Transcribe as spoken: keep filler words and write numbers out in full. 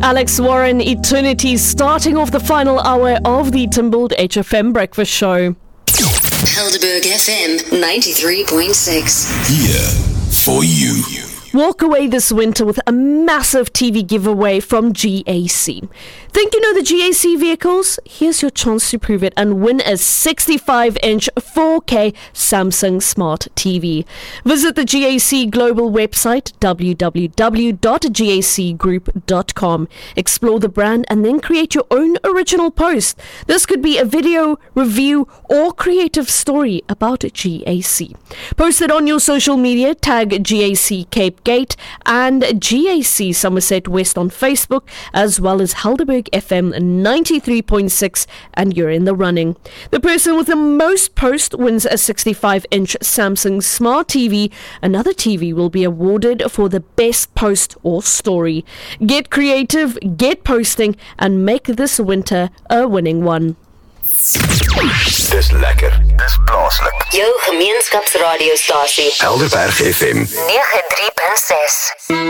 Alex Warren, Eternity, starting off the final hour of the Timbled H F M Breakfast Show. Helderberg F M ninety-three point six. Here for you. Walk away this winter with a massive T V giveaway from G A C. Think you know the G A C vehicles? Here's your chance to prove it and win a sixty-five inch four K Samsung Smart T V. Visit the G A C global website w w w dot g a c group dot com. Explore the brand and then create your own original post. This could be a video, review or creative story about G A C. Post it on your social media, tag G A C Cape Gate and G A C Somerset West on Facebook, as well as Helderberg F M ninety-three point six, and you're in the running. The person with the most posts wins a sixty-five inch Samsung Smart T V. Another T V will be awarded for the best post or story. Get creative, get posting, and make this winter a winning one. Dis lekker, dis plaaslik. Jou gemeenskapsradiostasie Helderberg F M ninety-three point six.